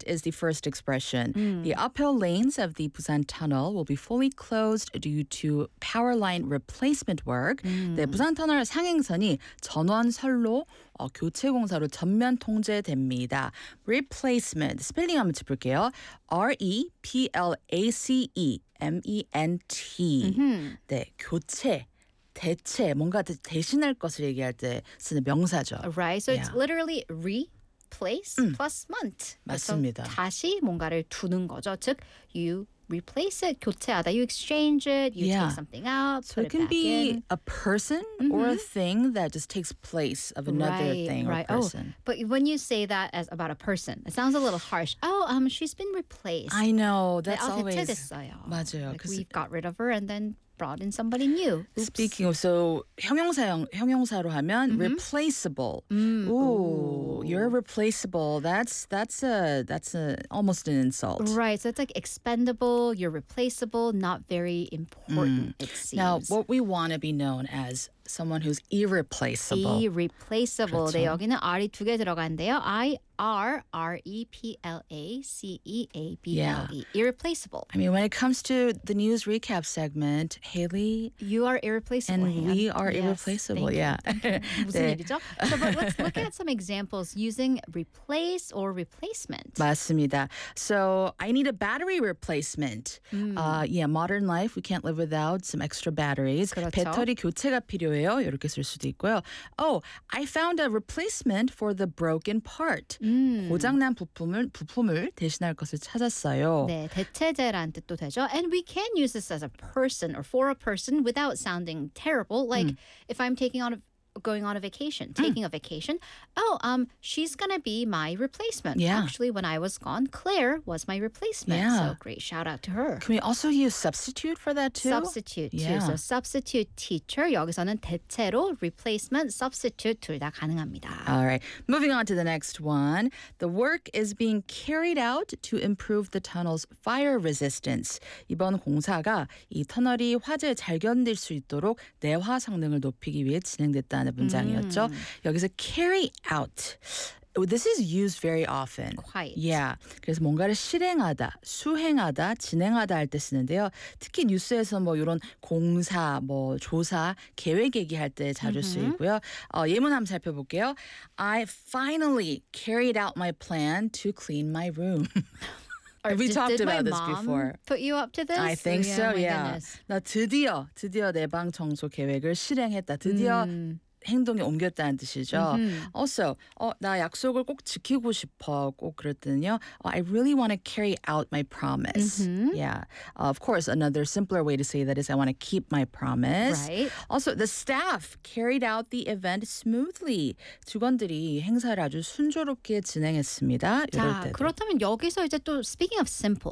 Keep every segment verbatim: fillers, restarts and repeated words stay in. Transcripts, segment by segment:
is the first expression. Mm. The uphill lanes of the Busan Tunnel will be fully closed due to power line replacement work. 음. 네, 부산 터널 상행선이 전원선로 어, 교체 공사로 전면 통제됩니다. Replacement 스펠링 한번 짚을게요. R E P L A C E M E N T. 음흠. 네, 교체. 대체 뭔가 대- 대신할 것을 얘기할 때 쓰는 명사죠. Right. So it's Yeah. literally replace plus ment. 맞습니다. 그래서 다시 뭔가를 두는 거죠. 즉, you replace it, 교체하다. You exchange it, you Yeah. take something out, So put it can back be in. a person or a thing that just takes place of another right, thing right. or person. Oh, but when you say that as about a person, it sounds a little harsh. Oh, um, she's been replaced. I know 네, that's 아, always 대체됐어요. 맞아요. Like 'cause we got rid of her and then brought in somebody new. Oops. Speaking of, so 형용사 형용사로 하면 replaceable. 음, Ooh, ooh. you're replaceable. That's that's a that's a almost an insult. Right, so it's like expendable, you're replaceable, not very important, it seems. Now, what we want to be known as someone who's irreplaceable. irreplaceable. 네, 그렇죠. 여기는 R이 두 개 들어간대요. I R R E P L A C E A B L E. Irreplaceable. I mean, when it comes to the news recap segment, Haley You are irreplaceable. and we are Yes, irreplaceable. thank you, Yeah. thank you. 무슨 네. 일이죠? So, but let's look at some examples using replace or replacement. 맞습니다. So I need a battery replacement. Uh, yeah, modern life, we can't live without some extra batteries. 그렇죠. 배터리 교체가 필요해요. 이렇게 쓸 수도 있고요. Oh, I found a replacement for the broken part. 고장난 부품을 부품을 대신할 것을 찾았어요. 네, 대체제란 뜻도 되죠. And we can use this as a person or for a person without sounding terrible. Like if I'm taking on a going on a vacation, taking a vacation. Oh, um, she's gonna be my replacement. Yeah. Actually, when I was gone, Claire was my replacement. Yeah. So great shout out to her. Can we also use substitute for that too? Substitute too. Yeah. So substitute teacher. 여기서는 대체로 replacement, substitute 둘 다 가능합니다. All right. Moving on to the next one. The work is being carried out to improve the tunnel's fire resistance. 이번 공사가 이 터널이 화재에 잘 견딜 수 있도록 내화 성능을 높이기 위해 진행됐다는 문장이었죠. 여기서 carry out. This is used very often. Quite. Yeah. 그래서 뭔가를 실행하다, 수행하다, 진행하다 할 때 쓰는데요. 특히 뉴스에서 뭐 이런 공사, 뭐 조사, 계획 얘기할 때 자주 쓰이고요. 어, 예문 한번 살펴볼게요. I finally carried out my plan to clean my room. Or We did, talked did my about this mom before. put you up to this? I think yeah, so, my yeah. goodness. 나 드디어, 드디어 내 방 청소 계획을 실행했다. 드디어 음. 행동에 옮겼다는 뜻이죠. Also, 어, 나 약속을 꼭 지키고 싶어. 꼭 그럴 때는요. 어, I really want to carry out my promise. Yeah. Uh, of course, another simpler way to say that is I want to keep my promise. Right. Also, the staff carried out the event smoothly. 직원들이 행사를 아주 순조롭게 진행했습니다. 이럴 자, 때도. 그렇다면 여기서 이제 또 speaking of simple,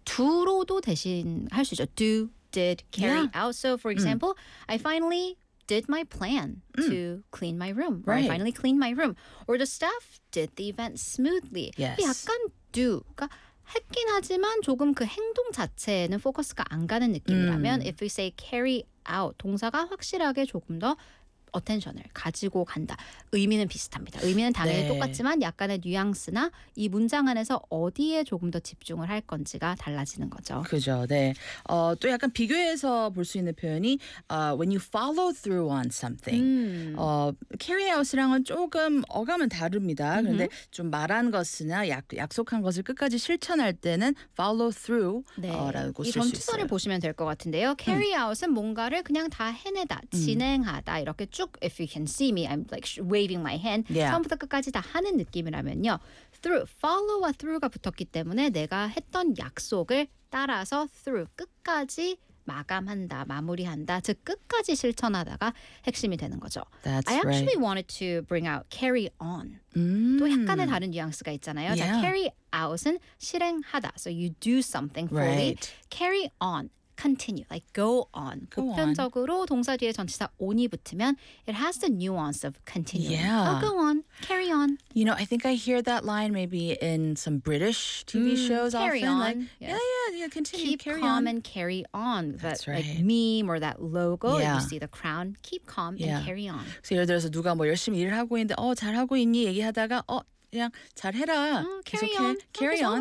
do로도 대신 할 수 있죠. Do, did, carry Yeah. out. So for example, I finally did my plan to clean my room. Or I Right. finally cleaned my room. Or the staff did the event smoothly. Yes. 약간 do. 그러니까 했긴 하지만 조금 그 행동 자체에는 포커스가 안 가는 느낌이라면 if we say carry out, 동사가 확실하게 조금 더 어텐션을 가지고 간다. 의미는 비슷합니다. 의미는 당연히 네. 똑같지만 약간의 뉘앙스나 이 문장 안에서 어디에 조금 더 집중을 할 건지가 달라지는 거죠. 그죠, 네. 어, 또 약간 비교해서 볼 수 있는 표현이 uh, when you follow through on something. 음. 어, carry out이랑은 조금 어감은 다릅니다. 그런데 좀 말한 것이나 약, 약속한 것을 끝까지 실천할 때는 follow through 네. 어, 라고 이 쓸 수 전치사를 있어요. 보시면 될 것 같은데요. carry out은 뭔가를 그냥 다 해내다, 진행하다 이렇게 쭉 if you can see me, I'm like waving my hand. Yeah. 처음부터 끝까지 다 하는 느낌이라면요. through, follow와 through가 붙었기 때문에 내가 했던 약속을 따라서 through, 끝까지 마감한다, 마무리한다, 즉 끝까지 실천하다가 핵심이 되는 거죠. That's I actually right. wanted to bring out carry on. 음. 또 약간의 다른 뉘앙스가 있잖아요. 자, Yeah. carry out은 실행하다. So you do something fully. Right. Carry on. Continue, like go on. Go on. 보편적으로 동사 뒤에 전치사 on이 붙으면 it has the nuance of continuing. Yeah. Oh, go on, carry on. You know, I think I hear that line maybe in some British T V Mm, shows carry often. on, Like, yes. yeah, yeah, yeah, continue, Keep carry calm on. and carry on. That's That like right. meme or that logo, Yeah. you see the crown. Keep calm Yeah. and carry on. 그래서 예를 들어서 누가 뭐 열심히 일을 하고 있는데 어 잘하고 있니 얘기하다가 어 그냥 잘해라 음, carry 계속해 on. carry 어, on